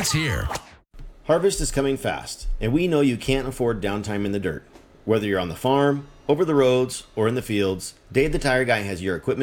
It's here. Harvest is coming fast, and we know you can't afford downtime in the dirt. Whether you're on the farm, over the roads, or in the fields, Dave the Tire Guy has your equipment